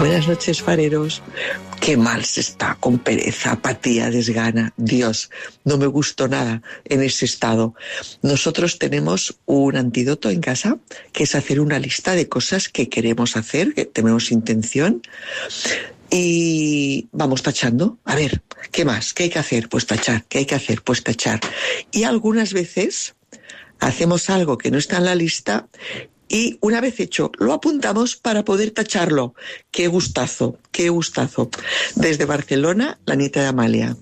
Buenas noches, fareros. Qué mal se está, con pereza, apatía, desgana. Dios, no me gustó nada en ese estado. Nosotros tenemos un antídoto en casa, que es hacer una lista de cosas que queremos hacer, que tenemos intención, y vamos tachando. A ver, ¿qué más? ¿Qué hay que hacer? Pues tachar. ¿Qué hay que hacer? Pues tachar. Y algunas veces hacemos algo que no está en la lista y una vez hecho, lo apuntamos para poder tacharlo. ¡Qué gustazo! ¡Qué gustazo! Desde Barcelona, la nieta de Amalia.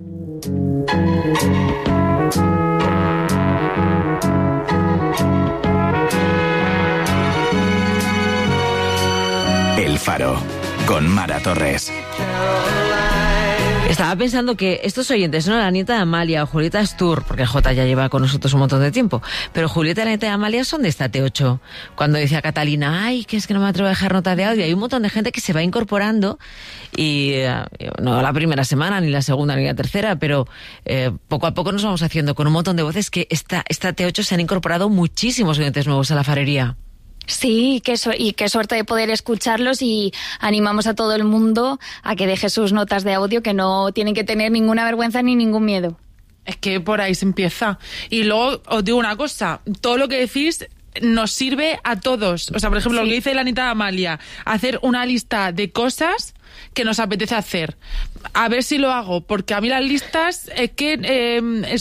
El Faro, con Mara Torres. Estaba pensando que estos oyentes, ¿no? La nieta de Amalia o Julieta Stur, porque Jota ya lleva con nosotros un montón de tiempo, pero Julieta y la nieta de Amalia son de esta T8. Cuando decía Catalina, ay, que es que no me atrevo a dejar nota de audio, hay un montón de gente que se va incorporando y no la primera semana, ni la segunda, ni la tercera, pero poco a poco nos vamos haciendo con un montón de voces que esta T8 se han incorporado muchísimos oyentes nuevos a la farería. Sí, y qué suerte de poder escucharlos, y animamos a todo el mundo a que deje sus notas de audio, que no tienen que tener ninguna vergüenza ni ningún miedo. Es que por ahí se empieza. Y luego os digo una cosa, todo lo que decís nos sirve a todos. O sea, por ejemplo, lo que dice la Anita Amalia, hacer una lista de cosas que nos apetece hacer. A ver si lo hago, porque a mí las listas es que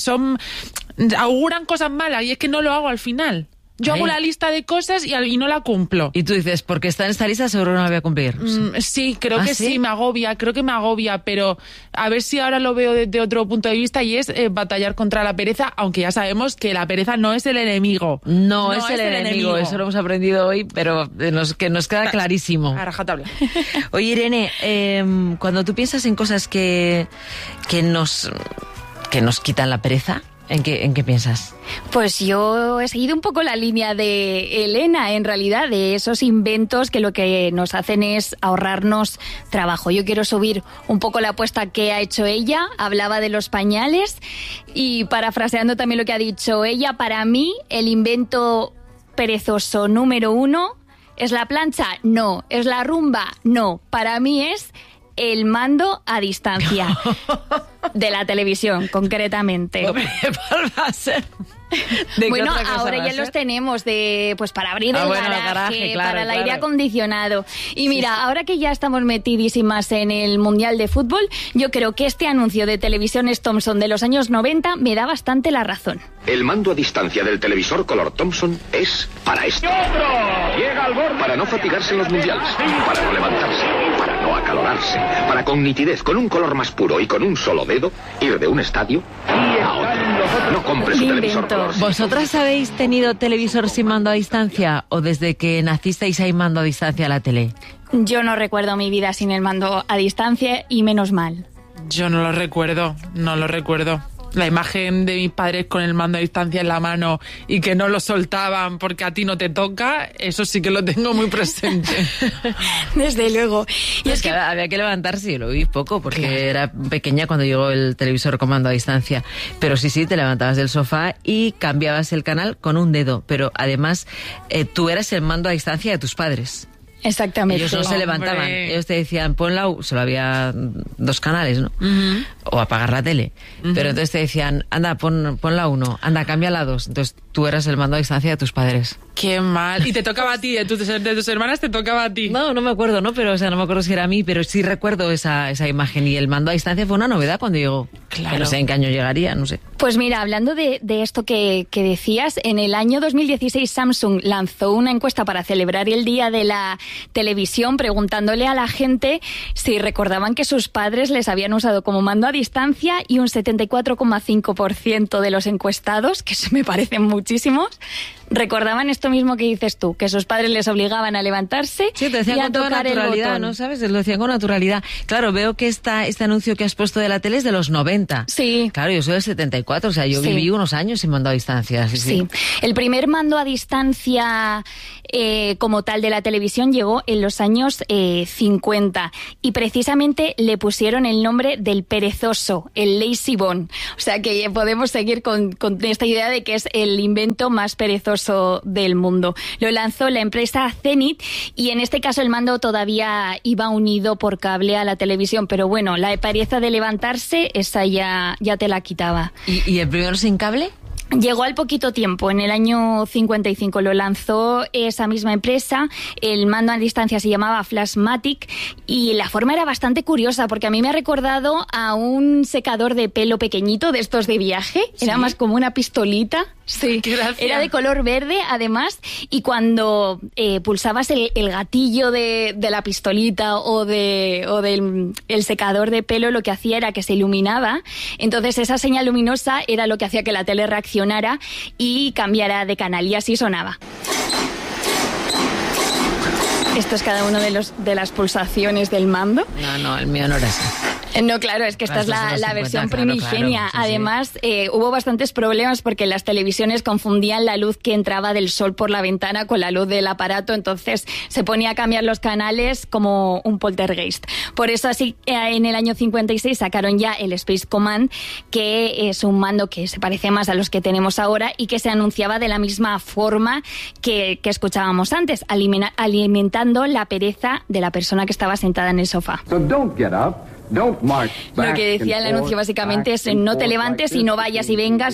auguran cosas malas y es que no lo hago al final. Yo hago la lista de cosas y no la cumplo. Y tú dices, porque está en esta lista seguro no la voy a cumplir. Sí, creo que sí, me agobia, pero a ver si ahora lo veo desde otro punto de vista, y es batallar contra la pereza, aunque ya sabemos que la pereza no es el enemigo. No es el enemigo, eso lo hemos aprendido hoy, pero que nos queda clarísimo. A rajatabla. Oye, Irene, cuando tú piensas en cosas que nos quitan la pereza, ¿En qué piensas? Pues yo he seguido un poco la línea de Elena, en realidad, de esos inventos que lo que nos hacen es ahorrarnos trabajo. Yo quiero subir un poco la apuesta que ha hecho ella, hablaba de los pañales, y parafraseando también lo que ha dicho ella, para mí el invento perezoso número 1 es la plancha, no, es la rumba, no, para mí es el mando a distancia de la televisión, concretamente. ¿Cuál va a ser? Bueno, ahora ya los tenemos para abrir el garaje, claro, para el aire acondicionado. Y mira, ahora que ya estamos metidísimas en el Mundial de Fútbol, yo creo que este anuncio de Televisiones Thomson de los años 90 me da bastante la razón. El mando a distancia del televisor color Thomson es para esto. Llega al borde. Para no fatigarse en los mundiales, para no levantarse, para no acalorarse, para con nitidez, con un color más puro y con un solo dedo, ir de un estadio a otro. No compre su televisor color. ¿Vosotras habéis tenido televisor sin mando a distancia o desde que nacisteis hay mando a distancia a la tele? Yo no recuerdo mi vida sin el mando a distancia, y menos mal. Yo no lo recuerdo. La imagen de mis padres con el mando a distancia en la mano y que no lo soltaban porque a ti no te toca, eso sí que lo tengo muy presente. Desde luego. Y es que había que levantarse, y lo vi poco porque era pequeña cuando llegó el televisor con mando a distancia. Pero sí, te levantabas del sofá y cambiabas el canal con un dedo. Pero además, tú eras el mando a distancia de tus padres. Exactamente. Ellos no se levantaban, ellos te decían ponla, solo había 2 canales, ¿no? Uh-huh. O apagar la tele. Uh-huh. Pero entonces te decían, anda, pon la 1, anda, cambia la 2. Entonces tú eras el mando a distancia de tus padres. Qué mal. Y te tocaba a ti, de tus hermanas te tocaba a ti. No me acuerdo, ¿no? Pero, no me acuerdo si era a mí, pero sí recuerdo esa imagen. Y el mando a distancia fue una novedad cuando llegó. Claro. Que no sé en qué año llegaría, no sé. Pues mira, hablando de esto que decías, en el año 2016 Samsung lanzó una encuesta para celebrar el Día de la Televisión, preguntándole a la gente si recordaban que sus padres les habían usado como mando a distancia, y un 74,5% de los encuestados, que me parecen muchísimos, recordaban esto mismo que dices tú, que sus padres les obligaban a levantarse y a tocar naturalidad, ¿no? ¿Sabes? Lo decían con naturalidad. Claro, veo que este anuncio que has puesto de la tele es de los 90. Sí. Claro, yo soy del 74, o sea, yo viví unos años sin mando a distancia. Sí. El primer mando a distancia como tal de la televisión llegó en los años 50, y precisamente le pusieron el nombre del perezoso, el lazy bone. O sea que podemos seguir con esta idea de que es el invento más perezoso costoso del mundo. Lo lanzó la empresa Zenith y en este caso el mando todavía iba unido por cable a la televisión, pero bueno, la pereza de levantarse, esa ya te la quitaba. ¿Y el primero sin cable? Llegó al poquito tiempo, en el año 55 lo lanzó esa misma empresa, el mando a distancia se llamaba Flashmatic y la forma era bastante curiosa porque a mí me ha recordado a un secador de pelo pequeñito de estos de viaje, ¿sí? Era más como una pistolita. Sí, era de color verde además y cuando pulsabas el gatillo de la pistolita o del secador de pelo, lo que hacía era que se iluminaba, entonces esa señal luminosa era lo que hacía que la tele reaccionara y cambiara de canal y así sonaba. Esto es cada uno de las pulsaciones del mando. No, el mío no era así. No, claro, es que esta es la versión primigenia. Claro, sí, además, hubo bastantes problemas porque las televisiones confundían la luz que entraba del sol por la ventana con la luz del aparato, entonces se ponía a cambiar los canales como un poltergeist. Por eso así en el año 56 sacaron ya el Space Command, que es un mando que se parece más a los que tenemos ahora y que se anunciaba de la misma forma que escuchábamos antes, alimentando la pereza de la persona que estaba sentada en el sofá. So don't get up. Lo que decía el anuncio básicamente es no te levantes y no vayas y vengas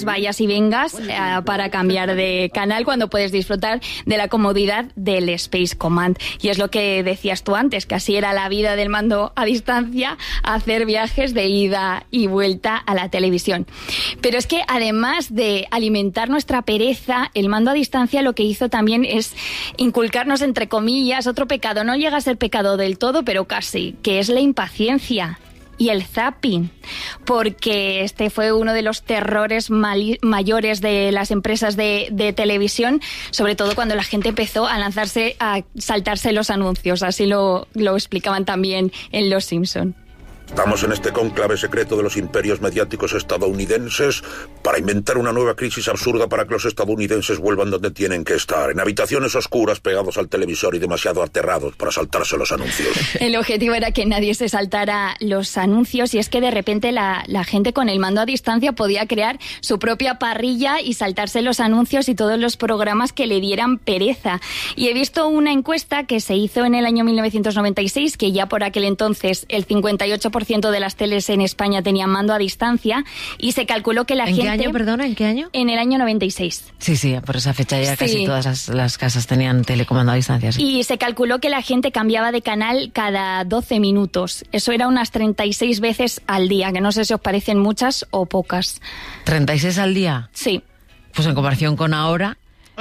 para cambiar de canal cuando puedes disfrutar de la comodidad del Space Command. Y es lo que decías tú antes, que así era la vida del mando a distancia, hacer viajes de ida y vuelta a la televisión. Pero es que además de alimentar nuestra pereza, el mando a distancia lo que hizo también es inculcarnos, entre comillas, otro pecado. No llega a ser pecado del todo, pero casi, que es la impaciencia. Y el zapping, porque este fue uno de los terrores mayores de las empresas de televisión, sobre todo cuando la gente empezó a saltarse los anuncios, así lo explicaban también en Los Simpson. Estamos en este cónclave secreto de los imperios mediáticos estadounidenses para inventar una nueva crisis absurda para que los estadounidenses vuelvan donde tienen que estar, en habitaciones oscuras pegados al televisor y demasiado aterrados para saltarse los anuncios. El objetivo era que nadie se saltara los anuncios y es que de repente la gente con el mando a distancia podía crear su propia parrilla y saltarse los anuncios y todos los programas que le dieran pereza. Y he visto una encuesta que se hizo en el año 1996, que ya por aquel entonces el 58% de las teles en España tenían mando a distancia y se calculó que la gente... ¿En qué año, perdona? ¿En qué año? En el año 96. Sí, por esa fecha ya casi todas las casas tenían telecomando a distancia. Sí. Y se calculó que la gente cambiaba de canal cada 12 minutos. Eso era unas 36 veces al día, que no sé si os parecen muchas o pocas. ¿36 al día? Sí. Pues en comparación con ahora,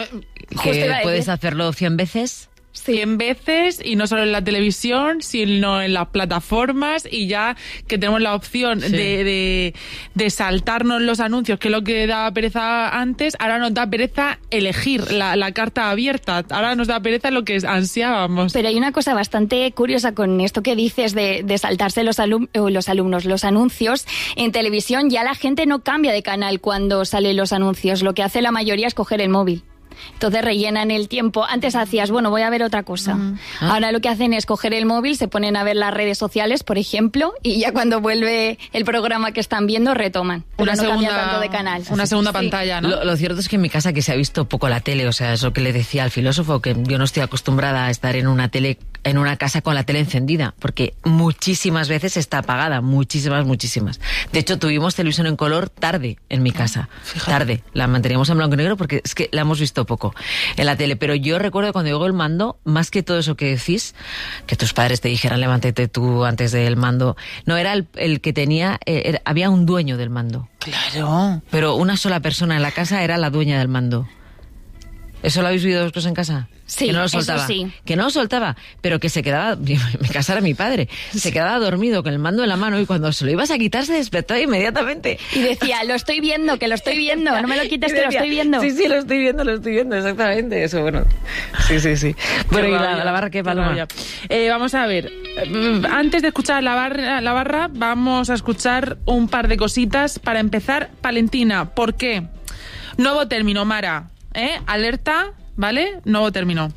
que puedes hacerlo 100 veces... 100 veces y no solo en la televisión, sino en las plataformas y ya que tenemos la opción de saltarnos los anuncios, que es lo que daba pereza antes, ahora nos da pereza elegir la carta abierta, ahora nos da pereza lo que ansiábamos. Pero hay una cosa bastante curiosa con esto que dices de saltarse los anuncios. En televisión ya la gente no cambia de canal cuando salen los anuncios, lo que hace la mayoría es coger el móvil. Entonces rellenan el tiempo. Antes hacías, bueno, voy a ver otra cosa. Ahora lo que hacen es coger el móvil, se ponen a ver las redes sociales, por ejemplo, y ya cuando vuelve el programa que están viendo, retoman. Pero no cambian tanto de canal. Una segunda pantalla, ¿no? Lo cierto es que en mi casa que se ha visto poco la tele, o sea, es lo que le decía al filósofo, que yo no estoy acostumbrada a estar en una casa con la tele encendida, porque muchísimas veces está apagada, muchísimas. De hecho, tuvimos televisión en color tarde en mi casa. Tarde. La manteníamos en blanco y negro porque es que la hemos visto poco en la tele. Pero yo recuerdo cuando llegó el mando, más que todo eso que decís, que tus padres te dijeran levántate tú antes del mando, no, era el que tenía, había un dueño del mando. Claro. Pero una sola persona en la casa era la dueña del mando. ¿Eso lo habéis vivido vosotros en casa? Sí, que no lo soltaba. Eso sí. Que no lo soltaba, pero que se quedaba, en mi casa era mi padre, se quedaba dormido con el mando en la mano y cuando se lo ibas a quitar se despertaba inmediatamente. Y decía, lo estoy viendo, no me lo quites, que lo estoy viendo. Sí, lo estoy viendo, exactamente. Eso, bueno. Sí. Bueno, y la barra, ¿qué, Paloma? Vamos a ver, antes de escuchar la barra, vamos a escuchar un par de cositas. Para empezar, Palentina, ¿por qué? Nuevo término, Mara. Alerta, ¿vale? Nuevo término.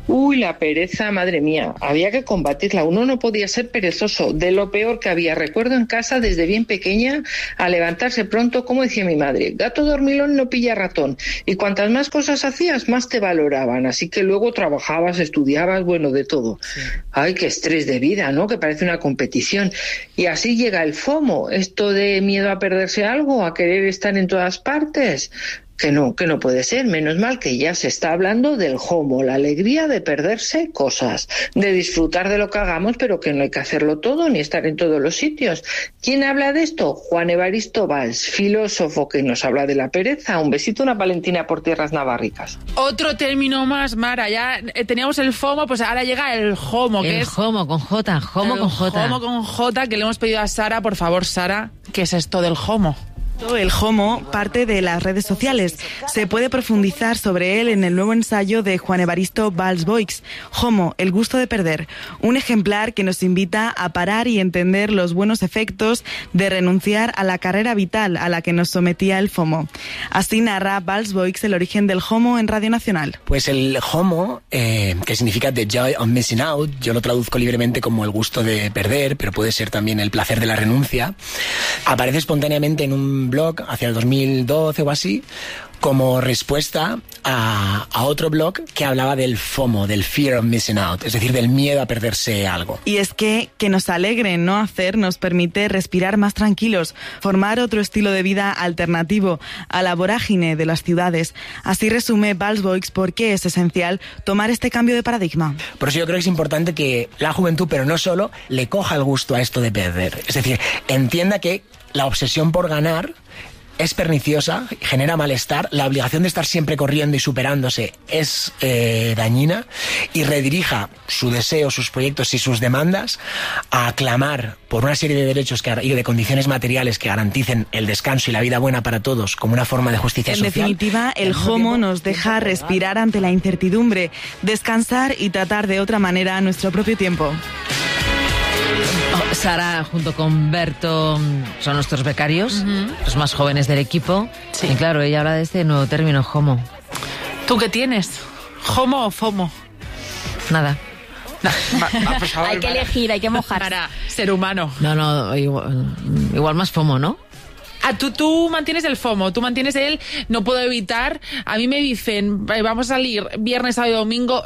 Uy, la pereza, madre mía, había que combatirla. Uno no podía ser perezoso, de lo peor que había. Recuerdo en casa desde bien pequeña a levantarse pronto, como decía mi madre, gato dormilón no pilla ratón. Y cuantas más cosas hacías, más te valoraban. Así que luego trabajabas, estudiabas, bueno, de todo. Sí. Ay, qué estrés de vida, ¿no? Que parece una competición. Y así llega el FOMO, esto de miedo a perderse algo, a querer estar en todas partes. Que no puede ser. Menos mal que ya se está hablando del FOMO, la alegría de perderse cosas, de disfrutar de lo que hagamos, pero que no hay que hacerlo todo ni estar en todos los sitios. ¿Quién habla de esto? Juan Evaristo Valls, filósofo que nos habla de la pereza. Un besito, una Valentina por tierras navarricas. Otro término más, Mara. Ya teníamos el FOMO, pues ahora llega el JOMO. El JOMO con J, JOMO con J. JOMO con J, que le hemos pedido a Sara. Por favor, Sara, ¿qué es esto del JOMO? El JOMO parte de las redes sociales. Se puede profundizar sobre él en el nuevo ensayo de Juan Evaristo Valls Boix, JOMO, el gusto de perder. Un ejemplar que nos invita a parar y entender los buenos efectos de renunciar a la carrera vital a la que nos sometía el FOMO. Así narra Valls Boix el origen del JOMO en Radio Nacional. Pues el JOMO, que significa The Joy of Missing Out, yo lo traduzco libremente como el gusto de perder, pero puede ser también el placer de la renuncia, aparece espontáneamente en un blog hacia el 2012 o así, como respuesta a otro blog que hablaba del FOMO, del Fear of Missing Out, es decir, del miedo a perderse algo. Y es que nos alegre no hacer nos permite respirar más tranquilos, formar otro estilo de vida alternativo a la vorágine de las ciudades. Así resume Valls Boix por qué es esencial tomar este cambio de paradigma. Por eso yo creo que es importante que la juventud, pero no solo, le coja el gusto a esto de perder. Es decir, entienda que la obsesión por ganar es perniciosa, genera malestar, la obligación de estar siempre corriendo y superándose es dañina, y redirija su deseo, sus proyectos y sus demandas a clamar por una serie de derechos y de condiciones materiales que garanticen el descanso y la vida buena para todos como una forma de justicia social. En definitiva, el JOMO nos deja respirar ante la incertidumbre, descansar y tratar de otra manera nuestro propio tiempo. Sara, junto con Berto, son nuestros becarios, los más jóvenes del equipo. Sí. Y claro, ella habla de este nuevo término, JOMO. ¿Tú qué tienes? ¿JOMO o FOMO? Nada. Por favor, hay que elegir, hay que mojar. Para ser humano. No, igual más FOMO, ¿no? Ah, tú mantienes el FOMO, tú mantienes el no puedo evitar. A mí me dicen, vamos a salir viernes, sábado y domingo,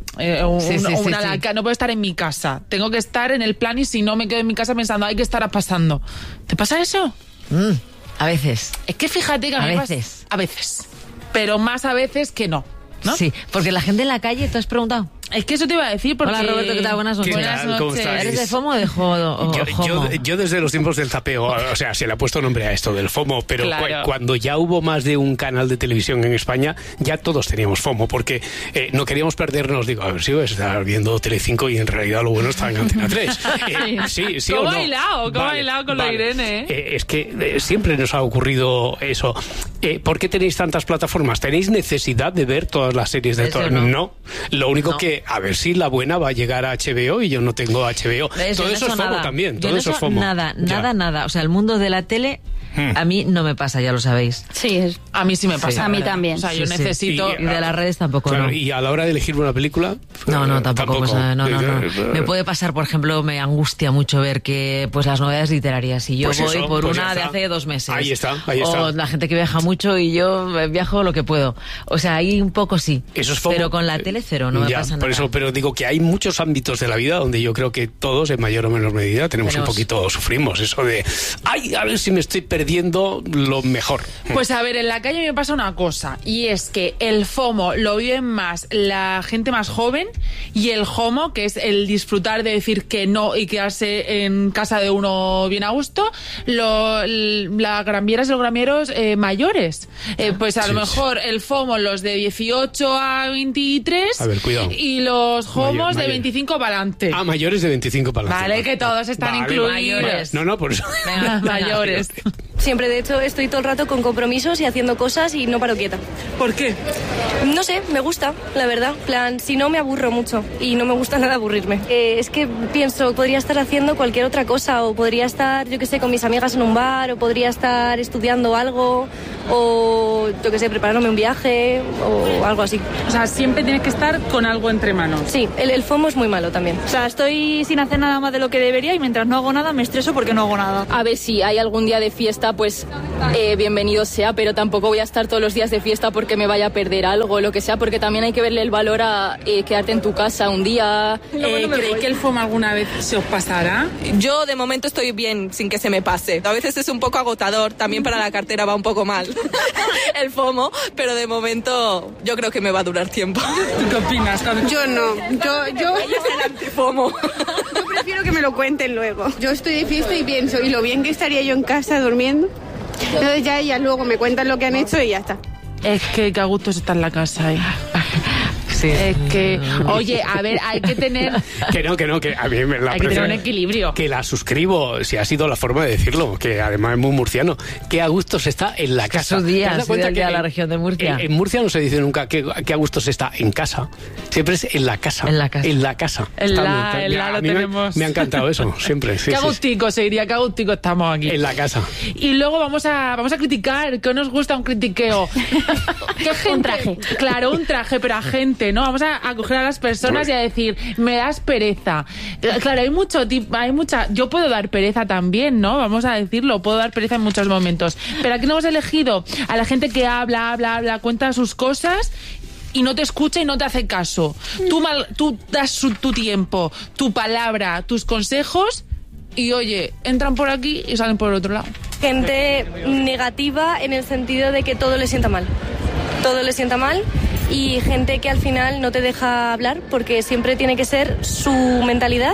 no puedo estar en mi casa. Tengo que estar en el plan y si no me quedo en mi casa pensando, hay que estar pasando. ¿Te pasa eso? A veces. Es que fíjate que a veces. A veces. Pero más a veces que no. Sí, porque la gente en la calle, ¿te has preguntado? Es que eso te iba a decir porque... Hola, Roberto, ¿qué tal? Buenas noches. Buenas noches. ¿Eres de FOMO o de JOMO? Yo desde los tiempos del zapeo, o sea, se le ha puesto nombre a esto del FOMO, pero claro, cuando ya hubo más de un canal de televisión en España, ya todos teníamos FOMO, porque no queríamos perdernos, digo, a ver si voy a estar viendo Telecinco y en realidad lo bueno está en Antena 3. Sí ¿Cómo o no? ¿Cómo ha bailado con la Irene? Es que siempre nos ha ocurrido eso. ¿Por qué tenéis tantas plataformas? ¿Tenéis necesidad de ver todas las series de todas? No. Lo único que, a ver si la buena va a llegar a HBO y yo no tengo HBO. Todo eso es FOMO también. Todo eso es FOMO. Nada. O sea, el mundo de la tele a mí no me pasa, ya lo sabéis. Sí, a mí sí me pasa. Sí. A mí también. O sea, yo necesito... Y de las redes tampoco, claro, no. Y a la hora de elegir una película... No, tampoco. Pues, no. Me puede pasar, por ejemplo, me angustia mucho ver que pues las novedades literarias y yo voy por una de hace 2 meses. Ahí está. O la gente que viaja mucho y yo viajo lo que puedo. O sea, ahí un poco sí. Eso es FOMO. Pero con la tele cero, no me pasa nada. Por eso, pero digo que hay muchos ámbitos de la vida donde yo creo que todos, en mayor o menor medida, un poquito, sufrimos eso de, a ver si me estoy perdiendo lo mejor. Pues a ver, en la calle me pasa una cosa, y es que el FOMO lo viven más la gente más joven, y el JOMO, que es el disfrutar de decir que no y quedarse en casa de uno bien a gusto, las gramieras y los gramieros mayores. Pues a lo mejor el FOMO los de 18 a 23, a ver, cuidado, y los JOMOs de 25 para adelante. Mayores de 25 para adelante. Vale, que todos están incluidos. No, por eso. Venga, mayores. Siempre, de hecho, estoy todo el rato con compromisos y haciendo cosas y no paro quieta. ¿Por qué? No sé, me gusta, la verdad. En plan, si no me aburro mucho y no me gusta nada aburrirme. Es que pienso, podría estar haciendo cualquier otra cosa o podría estar, yo qué sé, con mis amigas en un bar o podría estar estudiando algo o, yo qué sé, preparándome un viaje o algo así. O sea, siempre tienes que estar con algo entre manos. Sí, el FOMO es muy malo también. O sea, estoy sin hacer nada más de lo que debería y mientras no hago nada me estreso porque no hago nada. A ver, si hay algún día de fiesta, pues bienvenido sea, pero tampoco voy a estar todos los días de fiesta porque me vaya a perder algo o lo que sea, porque también hay que verle el valor a quedarte en tu casa un día. ¿Creéis que el FOMO alguna vez se os pasará? Yo de momento estoy bien sin que se me pase. A veces es un poco agotador, también para la cartera va un poco mal el FOMO, pero de momento yo creo que me va a durar tiempo. ¿Tú qué opinas? Yo no, yo Ella es el antifomo. Yo prefiero que me lo cuenten luego. Yo estoy de fiesta y pienso, y lo bien que estaría yo en casa durmiendo. Entonces ya ellas luego me cuentan lo que han hecho y ya está. Es que a gusto está en la casa ahí. Sí. Es que, oye, a ver, hay que tener... Que a mí me la hay que tener un equilibrio. Que la suscribo, si ha sido la forma de decirlo, que además es muy murciano, que a gusto se está en la casa. Esos días, ¿te das cuenta que a la región de Murcia? En Murcia no se dice nunca que a gusto se está en casa, siempre es en la casa. En la casa. En la casa. Lo tenemos. Me ha encantado eso, siempre. Sí, qué agustico, se diría, qué agustico estamos aquí. En la casa. Y luego vamos a criticar, que nos gusta un critiqueo. ¿Qué gente? Un traje. Claro, un traje, pero a gente, ¿no? Vamos a coger a las personas y a decir, me das pereza. Claro, hay mucha... Yo puedo dar pereza también, ¿no? Vamos a decirlo, puedo dar pereza en muchos momentos. Pero aquí no hemos elegido a la gente que habla, cuenta sus cosas y no te escucha y no te hace caso. Tú das tu tiempo, tu palabra, tus consejos y, oye, entran por aquí y salen por el otro lado. Gente negativa en el sentido de que todo le sienta mal. Todo le sienta mal y gente que al final no te deja hablar porque siempre tiene que ser su mentalidad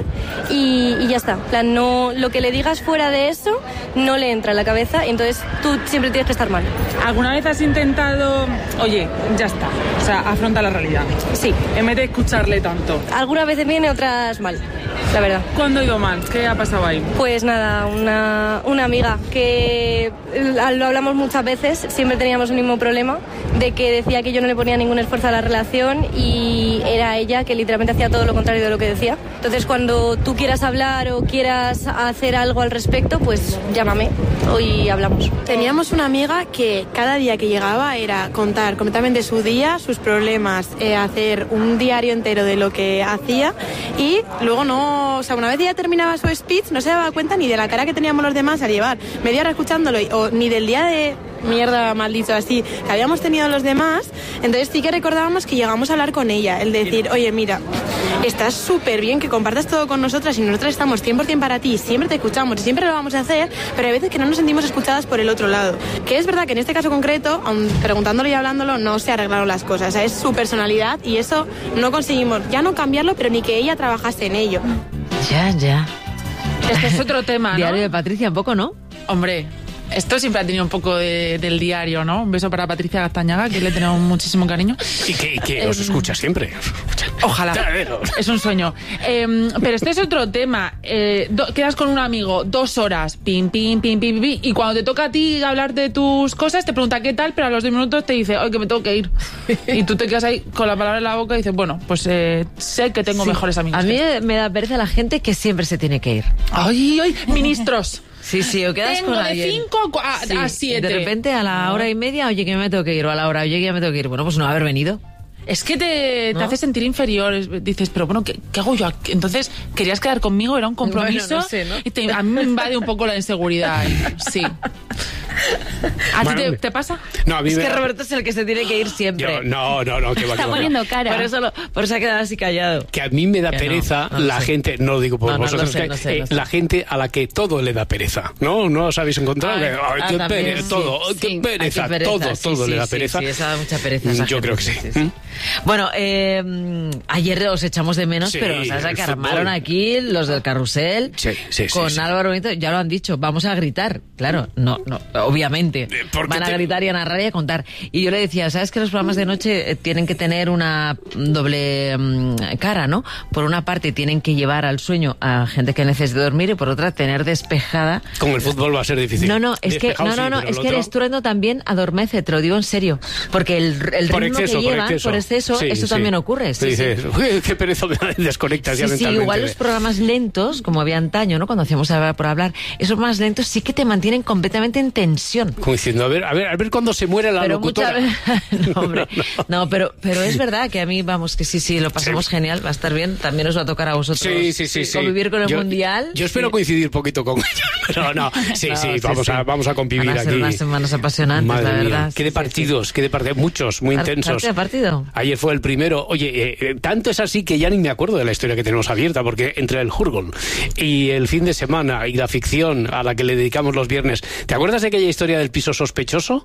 y ya está. En plan, no, lo que le digas fuera de eso no le entra en la cabeza y entonces tú siempre tienes que estar mal. ¿Alguna vez has intentado, oye, ya está, o sea, afronta la realidad? Sí. En vez de escucharle tanto. Algunas veces bien y otras mal, la verdad. ¿Cuándo ha ido mal? ¿Qué ha pasado ahí? Pues nada, una amiga que lo hablamos muchas veces, siempre teníamos un mismo problema, de que decía que yo no le ponía ningún esfuerzo a la relación y era ella que literalmente hacía todo lo contrario de lo que decía. Entonces cuando tú quieras hablar o quieras hacer algo al respecto, pues llámame, hoy hablamos. Teníamos una amiga que cada día que llegaba era contar completamente su día, sus problemas, hacer un diario entero de lo que hacía y luego no, o sea, una vez ya terminaba su speech no se daba cuenta ni de la cara que teníamos los demás al llevar media hora escuchándolo o ni del día de mierda, mal dicho así, que habíamos tenido los demás. Entonces sí que recordábamos que llegamos a hablar con ella, el decir, oye, mira, estás súper bien que compartas todo con nosotras y nosotras estamos 100% para ti, siempre te escuchamos y siempre lo vamos a hacer, pero hay veces que no nos sentimos escuchadas por el otro lado. Que es verdad que en este caso concreto, aun preguntándolo y hablándolo, no se arreglaron las cosas. O sea, es su personalidad y eso no conseguimos ya no cambiarlo, pero ni que ella trabajase en ello. Ya. Este es otro tema, ¿no? Diario de Patricia, un poco, ¿no? Hombre, esto siempre ha tenido un poco del diario, ¿no? Un beso para Patricia Gastañaga, que le tenemos muchísimo cariño. Y que os escucha siempre. Ojalá. Es un sueño. Pero este es otro tema. Quedas con un amigo 2 horas, pim, y cuando te toca a ti hablar de tus cosas, te pregunta qué tal, pero a los 10 minutos te dice, ay, que me tengo que ir. Y tú te quedas ahí con la palabra en la boca y dices, bueno, pues sé que tengo mejores amigos. A mí me da pereza la gente que siempre se tiene que ir. Ay, ministros. Sí, o quedas con alguien. Tengo de 5 a 7. De repente a la hora y media, oye, que me tengo que ir, o a la hora, oye, que ya me tengo que ir. Bueno, pues no haber venido. Es que te hace sentir inferior. Dices, pero bueno, ¿qué hago yo? Entonces, ¿querías quedar conmigo? ¿Era un compromiso? Bueno, no sé, ¿no? Y a mí me invade un poco la inseguridad. Sí. ¿A ti te pasa? No, a mí es que Roberto es el que se tiene que ir siempre. No, que va. Está poniendo cara. Por eso ha quedado así callado. Que a mí me da pereza la gente, no lo digo por vosotros, no sé. La gente a la que todo le da pereza. ¿No os habéis encontrado? Qué pereza, todo, qué pereza, todo le da pereza. Sí, esa da mucha pereza. Yo creo que sí. Bueno, ayer os echamos de menos, pero ¿sabes que armaron aquí los del carrusel? Sí. Con Álvaro Benito, ya lo han dicho, vamos a gritar. Claro, no, obviamente obviamente. Van a gritar y a narrar y a contar. Y yo le decía, ¿sabes que los programas de noche tienen que tener una doble cara, ¿no? Por una parte tienen que llevar al sueño a gente que necesite dormir y por otra tener despejada. Con el fútbol va a ser difícil. No, es que el estruendo también adormece, te lo digo en serio, porque el ritmo exceso, que llevan, por exceso, sí, eso también ocurre. Sí, dices, uy, qué pereza, me desconectas ya mentalmente. Sí, igual los programas lentos, como había antaño, ¿no? Cuando hacíamos Hablar por Hablar, esos más lentos sí que te mantienen completamente en tensión. Como diciendo, a ver cuándo se muere la locutora. No, pero es verdad que a mí, vamos, que sí, lo pasamos genial, va a estar bien, también os va a tocar a vosotros convivir con el Mundial. Yo espero coincidir poquito con ellos, pero vamos a convivir aquí. Van a ser unas semanas apasionantes, madre la verdad. Mía. ¿Qué de partidos? Muchos, muy intensos. ¿Parte de partido? Ayer fue el primero. Oye, tanto es así que ya ni me acuerdo de la historia que tenemos abierta, porque entre el Hurgon y el fin de semana y la ficción a la que le dedicamos los viernes, ¿te acuerdas de aquella historia del piso sospechoso?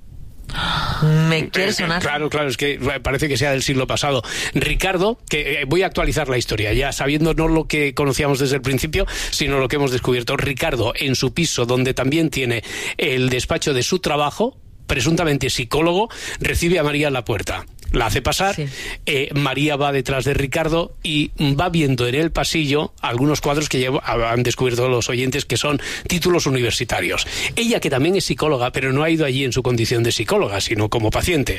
Me quiere sonar. Claro, es que parece que sea del siglo pasado. Ricardo, que voy a actualizar la historia, ya sabiendo no lo que conocíamos desde el principio, sino lo que hemos descubierto. Ricardo, en su piso, donde también tiene el despacho de su trabajo, presuntamente psicólogo, recibe a María en la puerta. La hace pasar, María va detrás de Ricardo y va viendo en el pasillo algunos cuadros que han descubierto los oyentes que son títulos universitarios. Ella, que también es psicóloga, pero no ha ido allí en su condición de psicóloga, sino como paciente,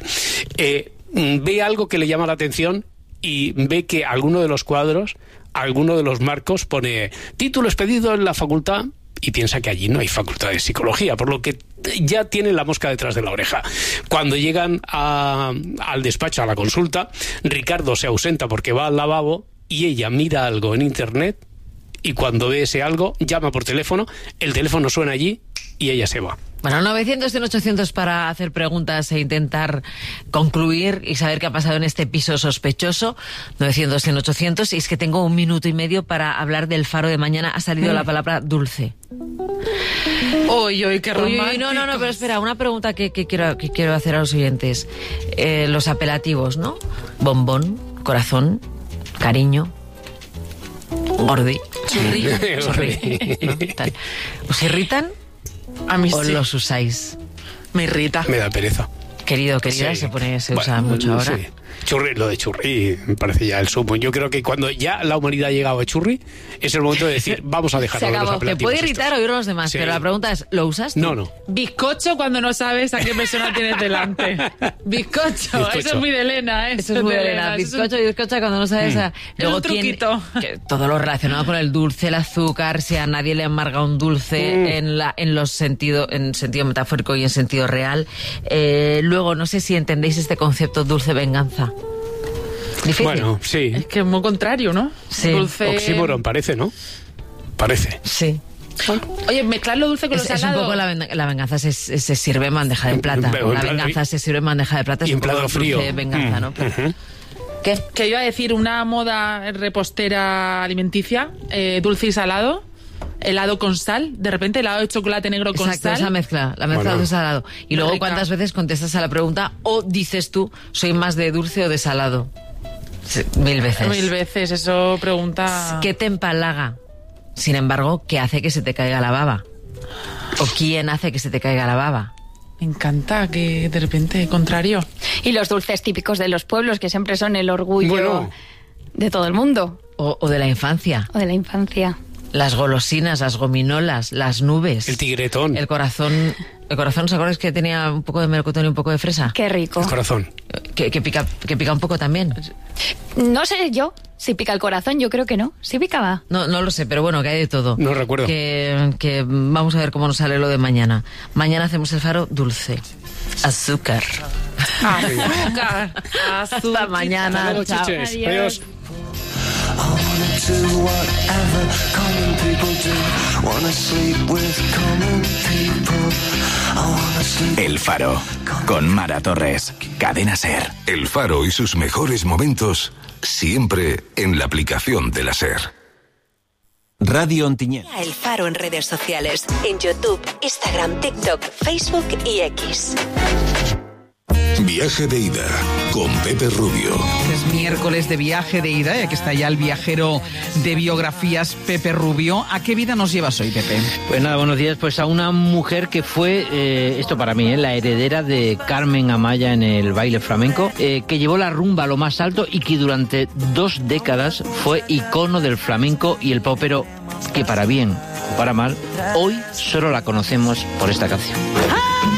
ve algo que le llama la atención y ve que alguno de los cuadros, alguno de los marcos pone título expedido en la facultad, y piensa que allí no hay facultad de psicología, por lo que ya tiene la mosca detrás de la oreja. Cuando llegan al despacho, a la consulta, Ricardo se ausenta porque va al lavabo y ella mira algo en internet y cuando ve ese algo, llama por teléfono, el teléfono suena allí y ella se va. Bueno, 900-800 para hacer preguntas e intentar concluir y saber qué ha pasado en este piso sospechoso. 900-800. Y es que tengo 1 minuto y medio para hablar del Faro de mañana. Ha salido la palabra dulce. Uy, qué romántico. No, pero espera, una pregunta que quiero hacer a los oyentes. Los apelativos, ¿no? Bombón, corazón, cariño, gordi, churri, ¿no? Tal. ¿Os irritan? A mí ¿O sí. los usáis? Me irrita. Me da pereza. Querida, se usa mucho ahora. Sí. Churri, lo de churri me parece ya el sumo. Yo creo que cuando ya la humanidad ha llegado a churri, es el momento de decir, vamos a dejarlo de los apelativos. Te puede irritar oír a los demás, pero la pregunta es, ¿lo usas tú? No. Bizcocho cuando no sabes a qué persona tienes delante. Bizcocho. Eso es muy de Elena, ¿eh? Eso es muy de Elena. Bizcocho cuando no sabes a... Luego, es un truquito. Todo lo relacionado con el dulce, el azúcar, si a nadie le amarga un dulce en sentido metafórico y en sentido real. Luego, no sé si entendéis este concepto dulce venganza. Difícil. Bueno, sí. Es que es muy contrario, ¿no? Sí. Dulce... Oxímoron, parece, ¿no? Parece. Sí. Oye, mezclar lo dulce con lo salado. Es un poco la venganza se sirve en bandeja de plata. La venganza se sirve en bandeja de plata. Y en plato frío. Dulce venganza, ¿no? ¿Qué? Que iba a decir una moda repostera alimenticia, dulce y salado. Helado con sal, de repente helado de chocolate negro con sal. Esa mezcla, la mezcla de salado. Y luego, ¿cuántas veces contestas a la pregunta o dices tú, soy más de dulce o de salado? 1000 veces. 1000 veces, eso pregunta... ¿Qué te empalaga? Sin embargo, ¿qué hace que se te caiga la baba? ¿O quién hace que se te caiga la baba? Me encanta que de repente, contrario. Y los dulces típicos de los pueblos, que siempre son el orgullo de todo el mundo. O de la infancia. O de la infancia. Las golosinas, las gominolas, las nubes. El tigretón. El corazón, ¿os acordáis que tenía un poco de melocotón y un poco de fresa? Qué rico. El corazón. Que pica un poco también. No sé yo si pica el corazón, yo creo que no. ¿Sí picaba? No lo sé, pero bueno, que hay de todo. No recuerdo. Que vamos a ver cómo nos sale lo de mañana. Mañana hacemos el Faro dulce. Azúcar. Azúcar. Hasta mañana. Chao. Adiós. I wanna do whatever common people do. Wanna sleep with common people. I wanna sleep. El Faro, con Mara Torres. Cadena SER. El Faro y sus mejores momentos, siempre en la aplicación de la SER. Radio Ontinyent. El Faro en redes sociales. En YouTube, Instagram, TikTok, Facebook y X. Viaje de ida con Pepe Rubio. Es miércoles de viaje de ida y aquí está ya el viajero de biografías, Pepe Rubio. ¿A qué vida nos llevas hoy, Pepe? Pues nada, buenos días. Pues a una mujer que fue, esto para mí, la heredera de Carmen Amaya en el baile flamenco, que llevó la rumba a lo más alto y que durante 2 décadas fue icono del flamenco y el pop, pero que para bien o para mal, hoy solo la conocemos por esta canción.